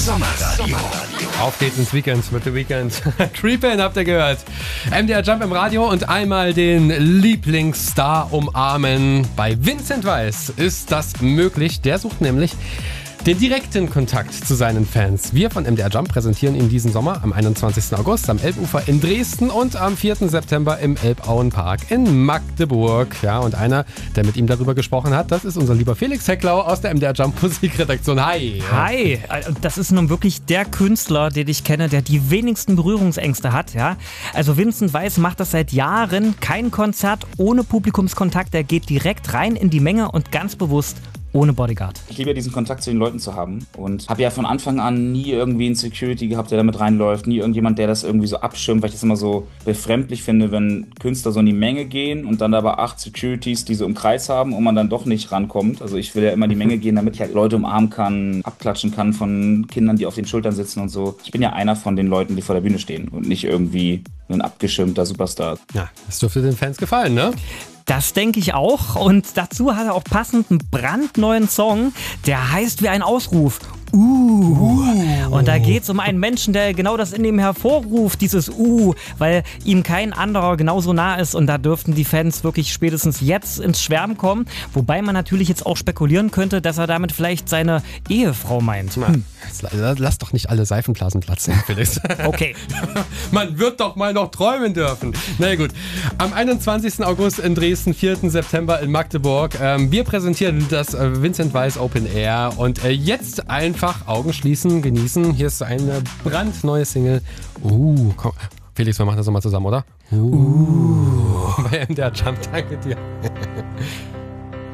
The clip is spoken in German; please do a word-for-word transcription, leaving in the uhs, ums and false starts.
Sommerradio. Auf geht's ins Weekend mit The Weekend. Creepin' habt ihr gehört. M D R Jump im Radio und einmal den Lieblingsstar umarmen. Bei Vincent Weiss ist das möglich. Der sucht nämlich den direkten Kontakt zu seinen Fans. Wir von M D R Jump präsentieren ihn diesen Sommer am einundzwanzigsten August am Elbufer in Dresden und am vierten September im Elbauenpark in Magdeburg. Ja, und einer, der mit ihm darüber gesprochen hat, das ist unser lieber Felix Hecklau aus der M D R Jump Musikredaktion. Hi! Hi! Das ist nun wirklich der Künstler, den ich kenne, der die wenigsten Berührungsängste hat. Ja? Also Vincent Weiss macht das seit Jahren. Kein Konzert ohne Publikumskontakt. Er geht direkt rein in die Menge und ganz bewusst ohne Bodyguard. Ich liebe ja diesen Kontakt zu den Leuten zu haben und habe ja von Anfang an nie irgendwie einen Security gehabt, der damit reinläuft, nie irgendjemand, der das irgendwie so abschirmt, weil ich das immer so befremdlich finde, wenn Künstler so in die Menge gehen und dann aber acht Securities, die so im Kreis haben und man dann doch nicht rankommt. Also ich will ja immer in die Menge gehen, damit ich halt Leute umarmen kann, abklatschen kann von Kindern, die auf den Schultern sitzen und so. Ich bin ja einer von den Leuten, die vor der Bühne stehen und nicht irgendwie ein abgeschirmter Superstar. Ja, das dürfte den Fans gefallen, ne? Das denke ich auch. Und dazu hat er auch passend einen brandneuen Song, der heißt wie ein Ausruf. Uh. uh. Und da geht es um einen Menschen, der genau das in ihm hervorruft, dieses Uh, weil ihm kein anderer genauso nah ist. Und da dürften die Fans wirklich spätestens jetzt ins Schwärmen kommen. Wobei man natürlich jetzt auch spekulieren könnte, dass er damit vielleicht seine Ehefrau meint. Hm. Lass doch nicht alle Seifenblasen platzen, Felix. Okay. Man wird doch mal noch träumen dürfen. Na ja, gut. Am einundzwanzigsten August in Dresden, vierten September in Magdeburg. Ähm, wir präsentieren das äh, Vincent Weiss Open Air. Und äh, jetzt einfach Augen schließen, genießen. Hier ist eine brandneue Single. Uh, komm. Felix, wir machen das nochmal zusammen, oder? Uh. uh. Bei M D R Jump, danke dir.